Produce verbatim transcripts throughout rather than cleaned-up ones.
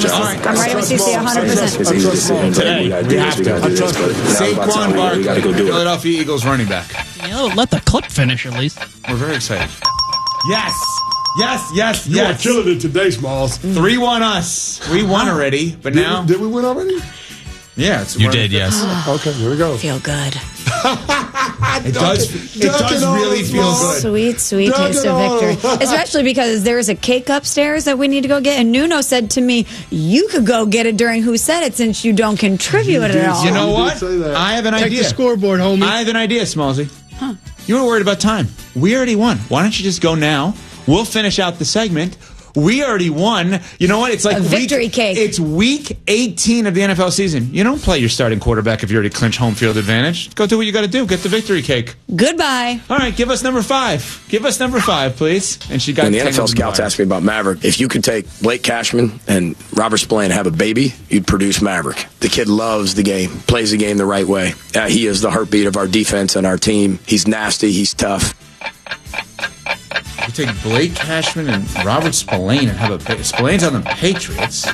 I'm right with C C one hundred percent. Today, we have to. I trust Saquon Barkley, Philadelphia Eagles running back. You know, let the clip finish at least. We're very excited. Yes. Yes, yes, you yes. You are killing it today, Smalls. three one us. We won already, but did now... We, did we win already? Yeah. It's you did, yes. Okay, here we go. Feel good. It does, it does really feel good. Sweet, sweet Duck taste of victory. Especially because there's a cake upstairs that we need to go get. And Nuno said to me, you could go get it during Who Said It since you don't contribute at all. You know what? I have an Check idea. Check the scoreboard, homie. I have an idea, Smallsy. Huh. You were worried about time. We already won. Why don't you just go now? We'll finish out the segment. We already won. You know what? It's like a victory week, cake. It's week eighteen of the N F L season. You don't play your starting quarterback if you already clinch home field advantage. Go do what you got to do. Get the victory cake. Goodbye. All right, give us number five. Give us number five, please. And she got. When the N F L scouts asked me about Maverick, if you could take Blake Cashman and Robert Spillane and have a baby, you'd produce Maverick. The kid loves the game, plays the game the right way. Uh, he is the heartbeat of our defense and our team. He's nasty. He's tough. You take Blake Cashman and Robert Spillane and have a... Spillane's on the Patriots.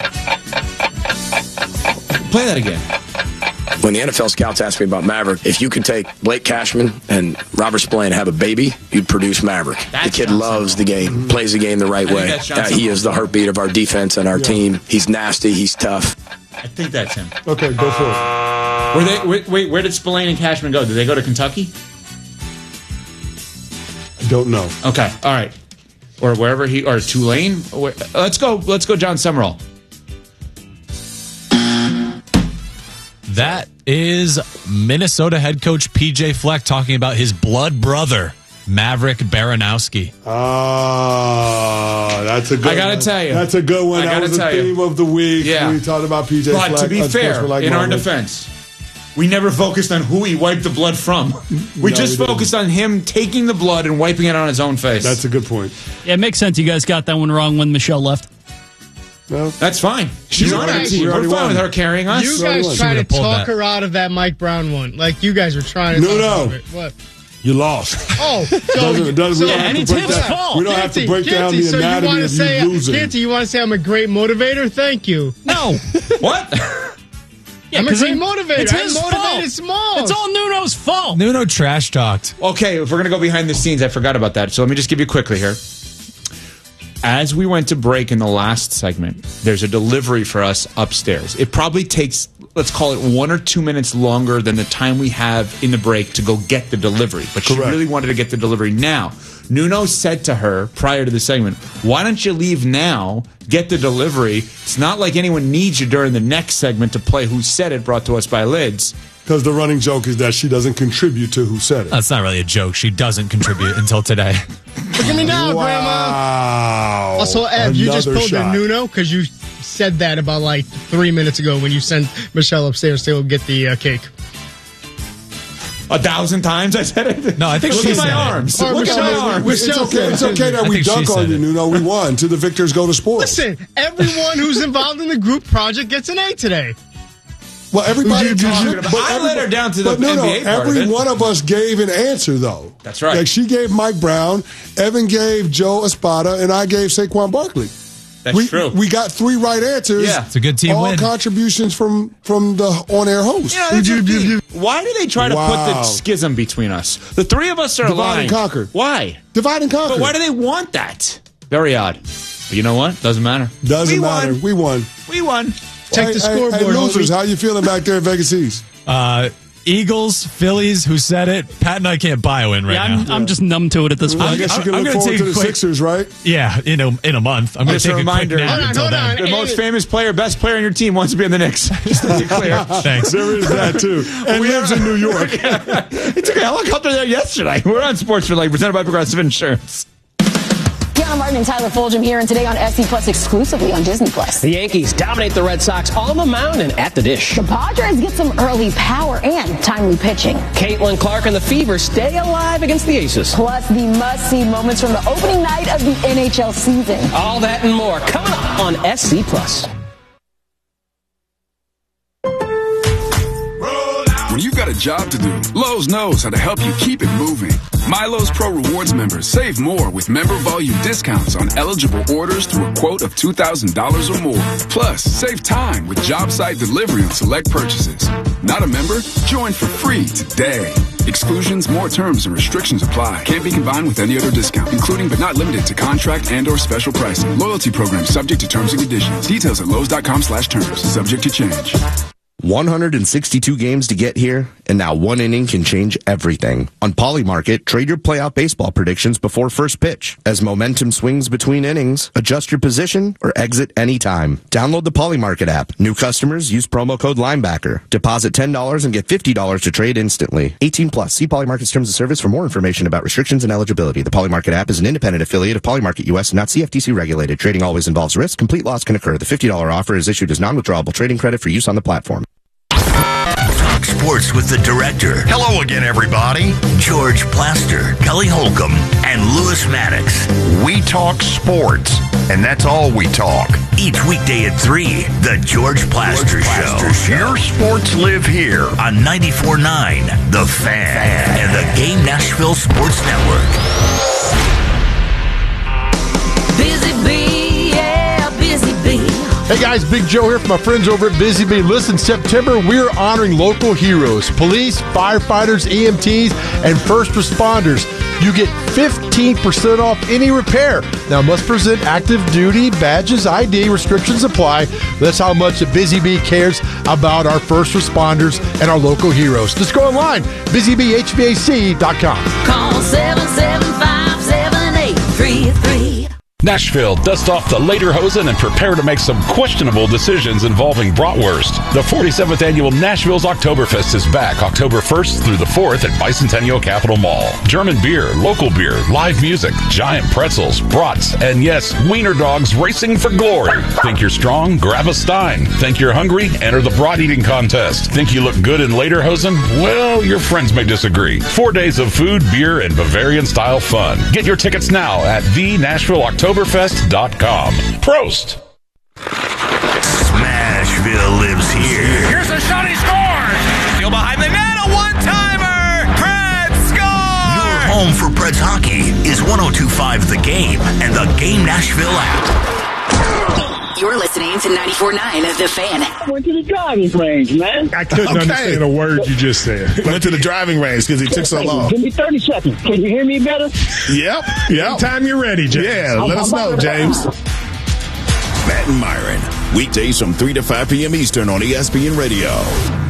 Play that again. When the N F L scouts asked me about Maverick, if you could take Blake Cashman and Robert Spillane and have a baby, you'd produce Maverick. That's the kid John loves Simple. the game, plays the game the right I way. Uh, he is the heartbeat of our defense and our yeah. team. He's nasty. He's tough. I think that's him. Okay, go for it. Were they, wait, wait, where did Spillane and Cashman go? Did they go to Kentucky? Don't know. Okay, all right. Or wherever he, or Tulane. Where, let's go. Let's go, John Summerall. That is Minnesota head coach P J Fleck talking about his blood brother, Maverick Baranowski. Ah, that's a good. I gotta one. tell you, that's a good one. I that was the theme you. of the week. Yeah, we talked about P J But Fleck. to be fair, like in Marvel. our defense, we never focused on who he wiped the blood from. We no, just we focused on him taking the blood and wiping it on his own face. That's a good point. Yeah, it makes sense. You guys got that one wrong when Michelle left. Well, that's fine. She's on our team. We're fine won. with her carrying us. You guys tried to talk that. her out of that Mike Brown one. Like, you guys were trying to no, talk no. of it. What? You lost. Oh, so, doesn't, doesn't, so we don't yeah, have and to it's break his down, fault. We don't Canty, have to break Canty, down the so anatomy you of say, you losing. Canty, you want to say I'm a great motivator? Thank you. No. What? Yeah, I'm a great motivator. It's his I motivated fault. Smalls. It's all Nuno's fault. Nuno trash talked. Okay, if we're going to go behind the scenes, I forgot about that. So let me just give you quickly here. As we went to break in the last segment, there's a delivery for us upstairs. It probably takes, let's call it one or two minutes longer than the time we have in the break to go get the delivery. But Correct. she really wanted to get the delivery now. Nuno said to her prior to the segment, why don't you leave now, get the delivery? It's not like anyone needs you during the next segment to play Who Said It, brought to us by Lids. Because the running joke is that she doesn't contribute to Who Said It. That's not really a joke. She doesn't contribute until today. Look at me now, wow. Grandma. Also, Ev, you just pulled the Nuno because you said that about like three minutes ago when you sent Michelle upstairs to go get the uh, cake. A thousand times I said it? No, I think Look she at my said arms. it. Look Michelle, at my arms. It's okay, it's okay that I we dunk on you, it. Nuno. We won. To the victors go to sports. Listen, everyone who's involved in the group project gets an A today. Well, everybody. But I let her down to the but no, no, N B A part every of it. one of us gave an answer, though. That's right. Like she gave Mike Brown, Evan gave Joe Espada, and I gave Saquon Barkley. That's we, true. We got three right answers. Yeah, it's a good team all win. Contributions from from the on-air host. Yeah, that's a Why do they try to wow. put the schism between us? The three of us are Divide aligned. and conquer. Why? Divide and conquer. But why do they want that? Very odd. But you know what? Doesn't matter. Doesn't we matter. Won. We won. We won. Check hey, the scoreboard, hey, hey, losers, homie. how you feeling back there in Vegas East? Uh, Eagles, Phillies, Who Said It? Pat and I can't buy a win right yeah, now. I'm, I'm just numb to it at this point. I guess you can I'm look gonna forward take to the a quick- Sixers, right? Yeah, in a, in a month. I'm going to Just a take a reminder. quick nap Hold on, until hold then. on. The most famous player, best player on your team wants to be on the Knicks. Just to be clear. Thanks. There is that, too. And We lives are- in New York. He took a helicopter there yesterday. We're on Sports for Life, presented by Progressive Insurance. Deanna Martin and Tyler Fulgham here, and today on S C Plus exclusively on Disney Plus. The Yankees dominate the Red Sox on the mound and at the dish. The Padres get some early power and timely pitching. Caitlin Clark and the Fever stay alive against the Aces. Plus the must-see moments from the opening night of the N H L season. All that and more coming up on S C Plus. When you've got got a job to do, Lowe's knows how to help you keep it moving. MyLowe's Pro Rewards members save more with member volume discounts on eligible orders through a quote of two thousand dollars or more. Plus, save time with job site delivery on select purchases. Not a member? Join for free today. Exclusions, more terms, and restrictions apply. Can't be combined with any other discount, including but not limited to contract and or special pricing. Loyalty program subject to terms and conditions. Details at Lowe's.com slash terms. Subject to change. one hundred sixty-two games to get here, and now one inning can change everything. On Polymarket, trade your playoff baseball predictions before first pitch. As momentum swings between innings, adjust your position or exit anytime. Download the Polymarket app. New customers use promo code Linebacker. Deposit ten dollars and get fifty dollars to trade instantly. eighteen plus. See Polymarket's terms of service for more information about restrictions and eligibility. The Polymarket app is an independent affiliate of Polymarket U S and not C F T C regulated. Trading always involves risk. Complete loss can occur. The fifty dollars offer is issued as non-withdrawable trading credit for use on the platform. Talk sports with the director. Hello again, everybody. George Plaster, Kelly Holcomb, and Lewis Maddox. We talk sports, and that's all we talk. Each weekday at three, The George Plaster, George Plaster Show. Show. Your sports live here on ninety-four point nine, The Fan, Fan, and the Game Nashville Sports Network. Busy Bee, yeah, Busy Bee. Hey guys, Big Joe here from my friends over at Busy Bee. Listen, September, we're honoring local heroes, police, firefighters, E M Ts, and first responders. You get fifteen percent off any repair. Now, must present active duty badges, I D, restrictions apply. That's how much the Busy Bee cares about our first responders and our local heroes. Just go online, busy bee h v a c dot com. Call seven seven five, seven eight three three. Nashville, dust off the lederhosen and prepare to make some questionable decisions involving bratwurst. The forty-seventh Annual Nashville's Oktoberfest is back October first through the fourth at Bicentennial Capitol Mall. German beer, local beer, live music, giant pretzels, brats, and yes, wiener dogs racing for glory. Think you're strong? Grab a Stein. Think you're hungry? Enter the brat eating contest. Think you look good in lederhosen? Well, your friends may disagree. Four days of food, beer, and Bavarian-style fun. Get your tickets now at the Nashville Oktoberfest. Oktoberfest dot com. Prost! Smashville lives here. Here's a shot, he scores! Steal behind the net, a one-timer! Preds score! Your home for Preds hockey is one oh two point five The Game and the Game Nashville app. You're listening to ninety-four point nine The Fan. I went to the driving range, man. I couldn't okay. understand a word you just said. Went to the driving range because it took so long. Give me thirty seconds. Can you hear me better? Yep. Yep. Anytime you're ready, James. Yeah, let us know, James. Matt and Myron, weekdays from three to five p.m. Eastern on E S P N Radio.